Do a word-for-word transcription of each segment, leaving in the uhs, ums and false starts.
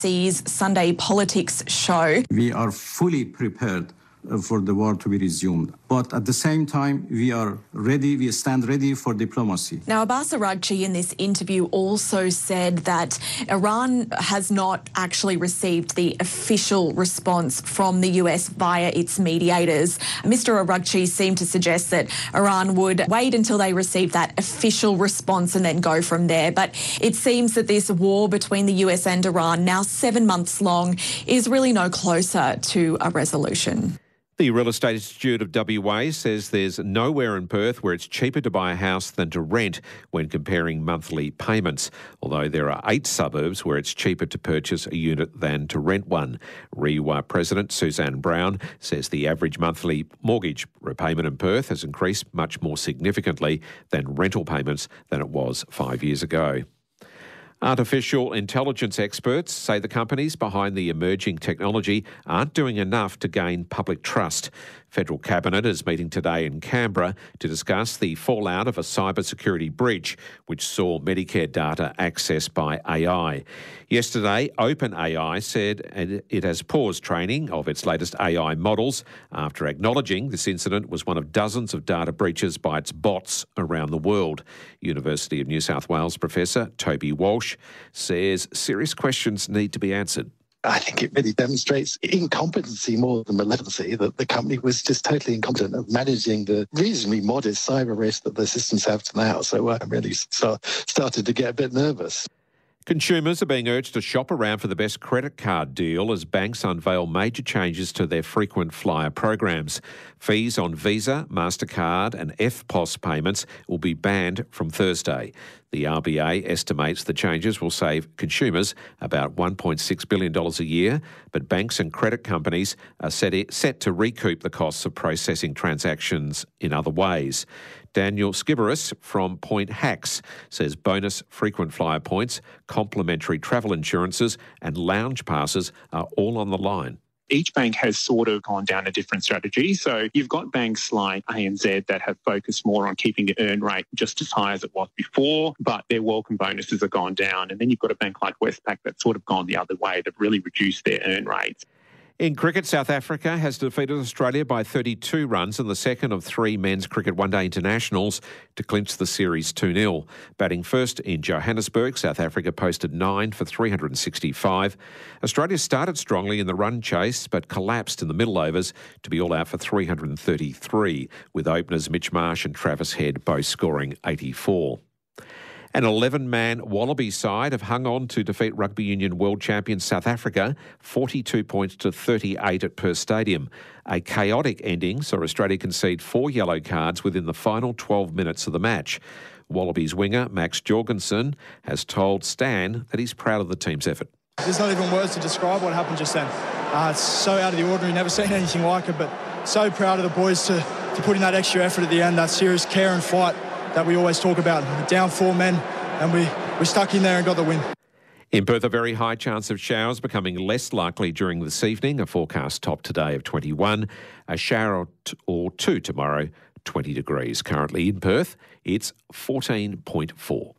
Sunday Politics show. We are fully prepared for the war to be resumed. But at the same time, we are ready, we stand ready for diplomacy. Now, Abbas Araghchi in this interview also said that Iran has not actually received the official response from the U S via its mediators. Mister Araghchi seemed to suggest that Iran would wait until they receive that official response and then go from there. But it seems that this war between the U S and Iran, now seven months long, is really no closer to a resolution. The Real Estate Institute of W A says there's nowhere in Perth where it's cheaper to buy a house than to rent when comparing monthly payments, although there are eight suburbs where it's cheaper to purchase a unit than to rent one. R E W A President Suzanne Brown says the average monthly mortgage repayment in Perth has increased much more significantly than rental payments than it was five years ago. Artificial intelligence experts say the companies behind the emerging technology aren't doing enough to gain public trust. Federal Cabinet is meeting today in Canberra to discuss the fallout of a cybersecurity breach which saw Medicare data accessed by A I. Yesterday, OpenAI said it has paused training of its latest A I models after acknowledging this incident was one of dozens of data breaches by its bots around the world. University of New South Wales professor Toby Walsh says serious questions need to be answered. I think it really demonstrates incompetency more than malevolence, that the company was just totally incompetent at managing the reasonably modest cyber risk that the systems have to now. So I really start, started to get a bit nervous. Consumers are being urged to shop around for the best credit card deal as banks unveil major changes to their frequent flyer programs. Fees on Visa, MasterCard and F P O S payments will be banned from Thursday. The R B A estimates the changes will save consumers about one point six billion dollars a year, but banks and credit companies are set, set to recoup the costs of processing transactions in other ways. Daniel Skiberis from Point Hacks says bonus frequent flyer points, complimentary travel insurances and lounge passes are all on the line. Each bank has sort of gone down a different strategy. So you've got banks like A N Z that have focused more on keeping the earn rate just as high as it was before, but their welcome bonuses have gone down. And then you've got a bank like Westpac that's sort of gone the other way. They've really reduced their earn rates. In cricket, South Africa has defeated Australia by thirty-two runs in the second of three men's cricket one-day internationals to clinch the series two nil. Batting first in Johannesburg, South Africa posted nine for three hundred sixty-five. Australia started strongly in the run chase but collapsed in the middle overs to be all out for three hundred thirty-three, with openers Mitch Marsh and Travis Head both scoring eighty-four. An eleven-man Wallaby side have hung on to defeat Rugby Union world champion South Africa forty-two points to thirty-eight at Perth Stadium. A chaotic ending saw Australia concede four yellow cards within the final twelve minutes of the match. Wallabies winger Max Jorgensen has told Stan that he's proud of the team's effort. There's not even words to describe what happened just then. Uh, it's so out of the ordinary, never seen anything like it, but so proud of the boys to, to put in that extra effort at the end, that serious care and fight that we always talk about. Down four men, and we, we stuck in there and got the win. In Perth, a very high chance of showers becoming less likely during this evening. A forecast top today of twenty-one. A shower or two tomorrow, twenty degrees. Currently in Perth, it's fourteen point four.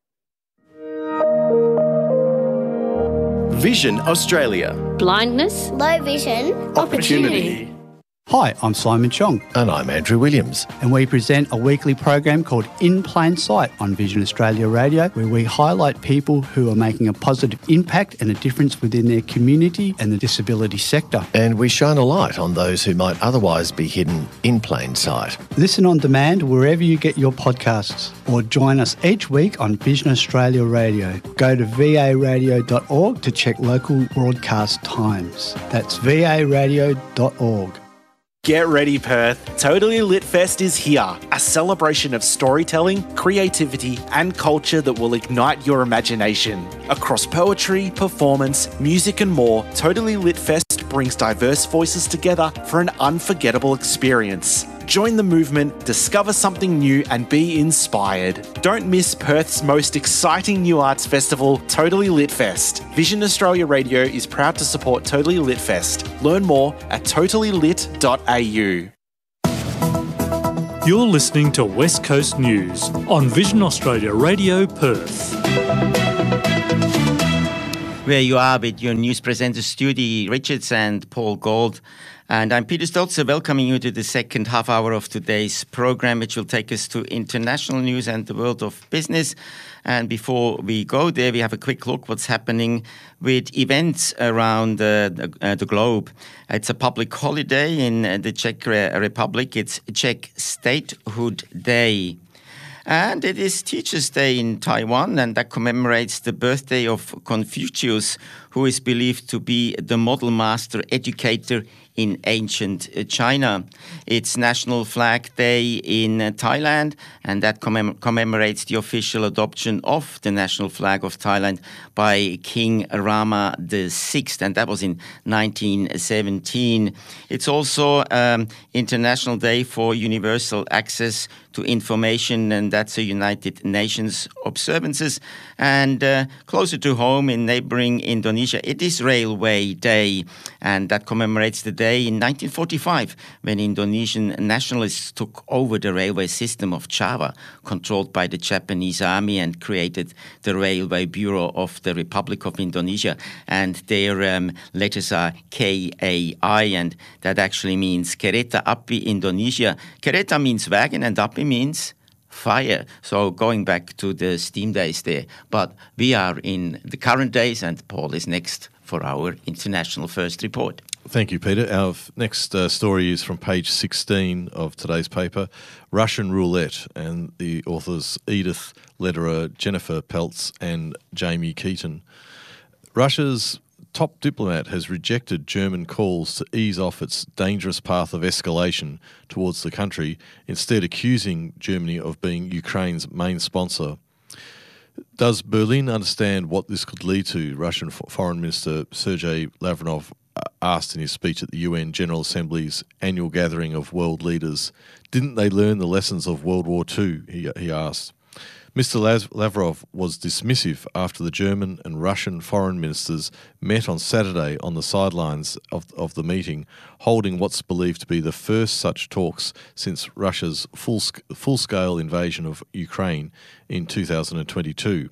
Vision Australia. Blindness. Low vision. Opportunity. Hi, I'm Simon Chong. And I'm Andrew Williams. And we present a weekly program called In Plain Sight on Vision Australia Radio, where we highlight people who are making a positive impact and a difference within their community and the disability sector. And we shine a light on those who might otherwise be hidden in plain sight. Listen on demand wherever you get your podcasts, or join us each week on Vision Australia Radio. Go to v a radio dot org to check local broadcast times. That's v a radio dot org. Get ready, Perth. Totally Lit Fest is here. A celebration of storytelling, creativity and culture that will ignite your imagination. Across poetry, performance, music and more, Totally Lit Fest brings diverse voices together for an unforgettable experience. Join the movement, discover something new and be inspired. Don't miss Perth's most exciting new arts festival, Totally Lit Fest. Vision Australia Radio is proud to support Totally Lit Fest. Learn more at totally lit dot a u. You're listening to West Coast News on Vision Australia Radio Perth. where you are with your news presenters, Judy Richards and Paul Gold. And I'm Peter Stolzer, welcoming you to the second half hour of today's program, which will take us to international news and the world of business. And before we go there, we have a quick look what's happening with events around uh, the, uh, the globe. It's a public holiday in uh, the Czech Republic. It's Czech Statehood Day. And it is Teachers' Day in Taiwan, and that commemorates the birthday of Confucius, who is believed to be the model master educator in ancient China. It's National Flag Day in Thailand, and that commem- commemorates the official adoption of the national flag of Thailand by King Rama the Sixth, and that was in nineteen seventeen. It's also um, International Day for Universal Access to Information, and that's a United Nations observances. And uh, closer to home in neighboring Indonesia, it is Railway Day, and that commemorates the day in nineteen forty-five when Indonesian nationalists took over the railway system of Java, controlled by the Japanese army, and created the Railway Bureau of the Republic of Indonesia. And their um, letters are K A I, and that actually means Kereta Api Indonesia. Kereta means wagon, and Api means fire. So going back to the steam days there. But we are in the current days, and Paul is next for our International First Report. Thank you, Peter. Our next uh, story is from page sixteen of today's paper, Russian Roulette, and the authors Edith Lederer, Jennifer Peltz and Jamie Keaton. Russia's top diplomat has rejected German calls to ease off its dangerous path of escalation towards the country, instead accusing Germany of being Ukraine's main sponsor. Does Berlin understand what this could lead to? Russian Foreign Minister Sergei Lavrov asked in his speech at the U N General Assembly's annual gathering of world leaders. Didn't they learn the lessons of World War Two, he, he asked. Mister Lavrov was dismissive after the German and Russian foreign ministers met on Saturday on the sidelines of, of the meeting, holding what's believed to be the first such talks since Russia's full, full-scale invasion of Ukraine in two thousand twenty-two.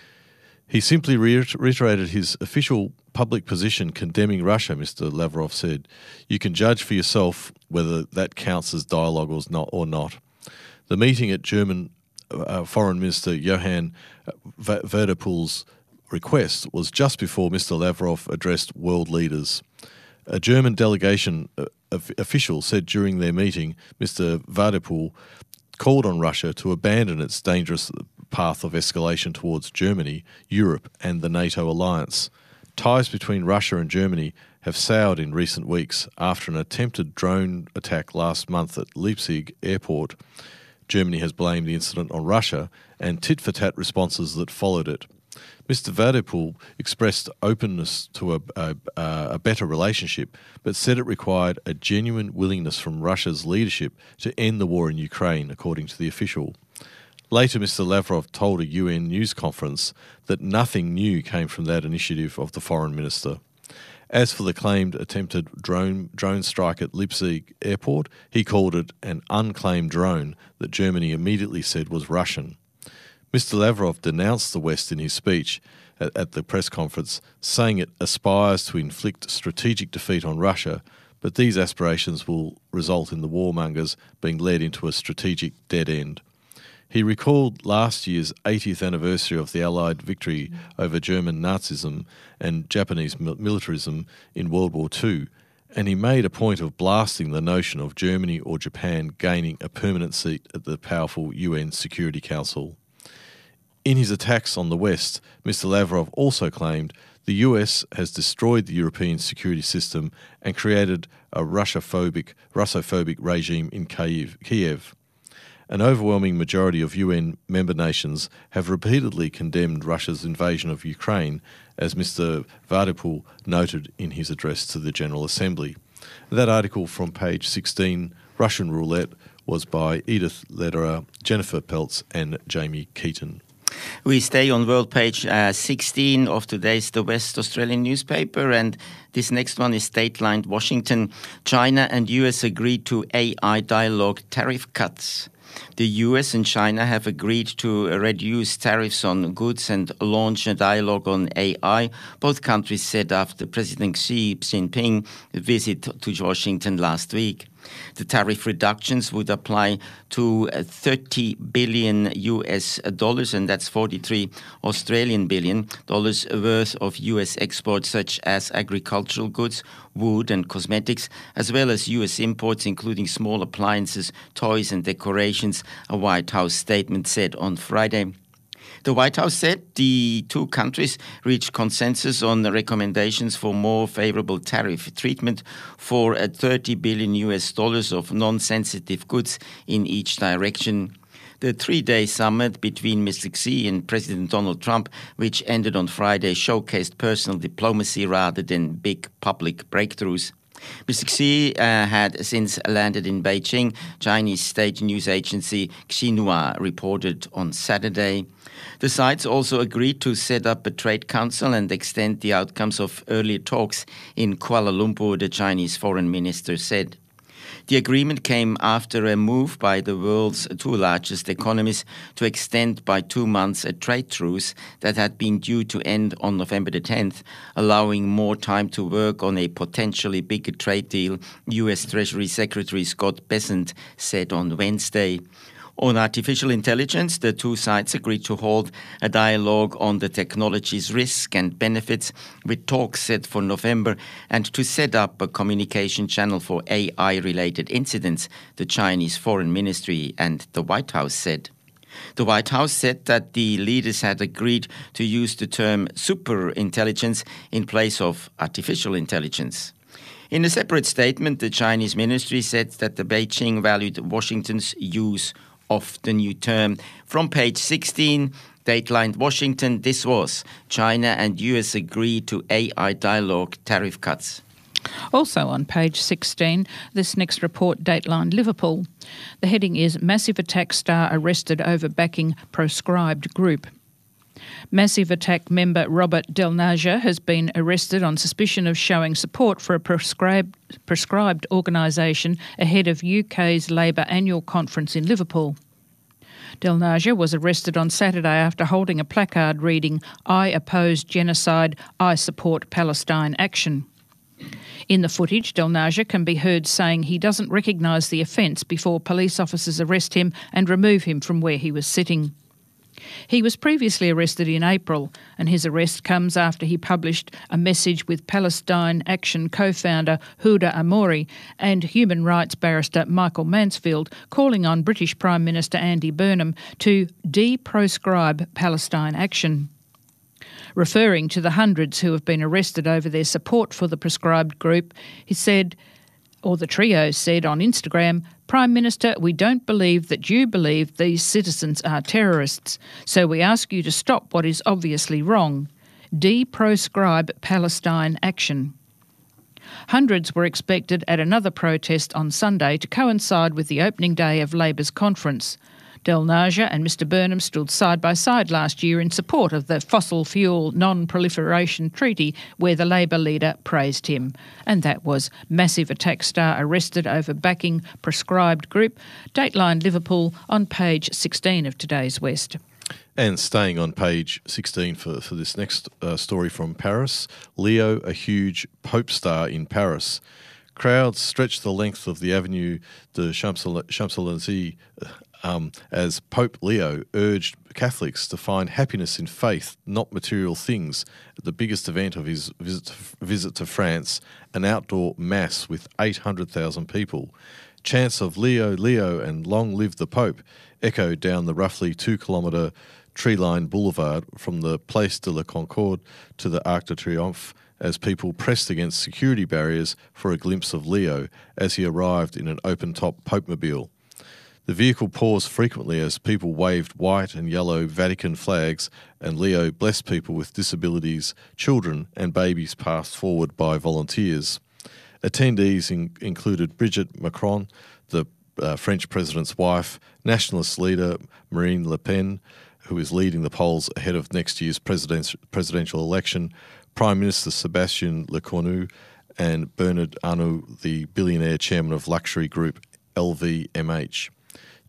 He simply reiterated his official public position condemning Russia, Mister Lavrov said. You can judge for yourself whether that counts as dialogue or not. Or not. The meeting at German uh, Foreign Minister Johann Wadepool's request was just before Mister Lavrov addressed world leaders. A German delegation uh, official said during their meeting, Mister Wadepool called on Russia to abandon its dangerous path of escalation towards Germany, Europe and the NATO alliance. Ties between Russia and Germany have soured in recent weeks after an attempted drone attack last month at Leipzig airport. Germany has blamed the incident on Russia and tit-for-tat responses that followed it. Mister Wadepool expressed openness to a, a, a better relationship, but said it required a genuine willingness from Russia's leadership to end the war in Ukraine, according to the official. Later, Mister Lavrov told a U N news conference that nothing new came from that initiative of the foreign minister. As for the claimed attempted drone drone strike at Leipzig airport, he called it an unclaimed drone that Germany immediately said was Russian. Mister Lavrov denounced the West in his speech at, at the press conference, saying it aspires to inflict strategic defeat on Russia, but these aspirations will result in the warmongers being led into a strategic dead end. He recalled last year's eightieth anniversary of the Allied victory over German Nazism and Japanese militarism in World War Two, and he made a point of blasting the notion of Germany or Japan gaining a permanent seat at the powerful U N Security Council. In his attacks on the West, Mister Lavrov also claimed the U S has destroyed the European security system and created a Russophobic, Russophobic regime in Kyiv. Kiev. An overwhelming majority of U N member nations have repeatedly condemned Russia's invasion of Ukraine, as Mister Wadepool noted in his address to the General Assembly. That article from page sixteen, Russian Roulette, was by Edith Lederer, Jennifer Peltz and Jamie Keaton. We stay on world page uh, sixteen of today's The West Australian newspaper, and this next one is Dateline Washington. China and U S agreed to A I dialogue tariff cuts. The U S and China have agreed to reduce tariffs on goods and launch a dialogue on A I, both countries said after President Xi Jinping visit to Washington last week. The tariff reductions would apply to thirty billion U S dollars, and that's forty-three Australian billion dollars worth of U S exports such as agricultural goods, wood and cosmetics, as well as U S imports including small appliances, toys and decorations, a White House statement said on Friday. The White House said the two countries reached consensus on the recommendations for more favorable tariff treatment for a thirty billion U S dollars of non-sensitive goods in each direction. The three-day summit between Mister Xi and President Donald Trump, which ended on Friday, showcased personal diplomacy rather than big public breakthroughs. Mister Xi uh, had since landed in Beijing, Chinese state news agency Xinhua reported on Saturday. The sides also agreed to set up a trade council and extend the outcomes of earlier talks in Kuala Lumpur, the Chinese foreign minister said. The agreement came after a move by the world's two largest economies to extend by two months a trade truce that had been due to end on November the tenth, allowing more time to work on a potentially bigger trade deal, U S Treasury Secretary Scott Bessent said on Wednesday. On artificial intelligence, the two sides agreed to hold a dialogue on the technology's risks and benefits, with talks set for November, and to set up a communication channel for A I-related incidents, the Chinese Foreign Ministry and the White House said. The White House said that the leaders had agreed to use the term superintelligence in place of artificial intelligence. In a separate statement, the Chinese ministry said that the Beijing valued Washington's use of the new term. From page sixteen, Dateline Washington, this was China and U S agree to A I dialogue tariff cuts. Also on page sixteen, this next report, Dateline Liverpool. The heading is Massive Attack Star Arrested Over Backing Proscribed Group. Massive Attack member Robert Del Naja has been arrested on suspicion of showing support for a prescribed, prescribed organisation ahead of U K's Labour annual conference in Liverpool. Del Naja was arrested on Saturday after holding a placard reading, "I oppose genocide, I support Palestine action." In the footage, Del Naja can be heard saying he doesn't recognise the offence before police officers arrest him and remove him from where he was sitting. He was previously arrested in April, and his arrest comes after he published a message with Palestine Action co-founder Huda Amori and human rights barrister Michael Mansfield, calling on British Prime Minister Andy Burnham to de-proscribe Palestine Action. Referring to the hundreds who have been arrested over their support for the proscribed group, he said, or the trio said on Instagram, "Prime Minister, we don't believe that you believe these citizens are terrorists, so we ask you to stop what is obviously wrong. De-proscribe Palestine action." Hundreds were expected at another protest on Sunday to coincide with the opening day of Labour's conference. Del Naja and Mister Burnham stood side by side last year in support of the fossil fuel non-proliferation treaty, where the Labour leader praised him. And that was Massive Attack Star arrested over backing proscribed group. Dateline Liverpool on page sixteen of today's West. And staying on page sixteen for, for this next uh, story from Paris, Leo, a huge Pope star in Paris. Crowds stretched the length of the Avenue de Champs-Élysées um, as Pope Leo urged Catholics to find happiness in faith, not material things, at the biggest event of his visit to, visit to France, an outdoor mass with eight hundred thousand people. Chants of Leo, Leo and long live the Pope echoed down the roughly two-kilometre tree-lined boulevard from the Place de la Concorde to the Arc de Triomphe as people pressed against security barriers for a glimpse of Leo as he arrived in an open-top Pope-mobile. The vehicle paused frequently as people waved white and yellow Vatican flags, and Leo blessed people with disabilities, children and babies passed forward by volunteers. Attendees in- included Brigitte Macron, the uh, French president's wife, nationalist leader Marine Le Pen, who is leading the polls ahead of next year's president- presidential election, Prime Minister Sébastien Lecornu, and Bernard Arnault, the billionaire chairman of luxury group L V M H.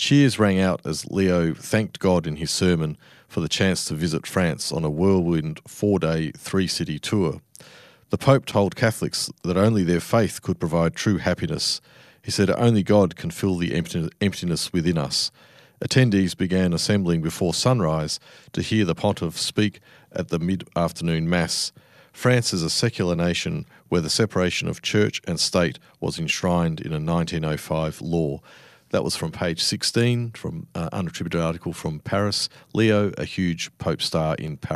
Cheers rang out as Leo thanked God in his sermon for the chance to visit France on a whirlwind four-day, three-city tour. The Pope told Catholics that only their faith could provide true happiness. He said only God can fill the empty- emptiness within us. Attendees began assembling before sunrise to hear the Pontiff speak at the mid-afternoon Mass. France is a secular nation where the separation of church and state was enshrined in a nineteen oh five law. That was from page sixteen, from an uh, unattributed article from Paris. Leo, a huge Pope star in Paris.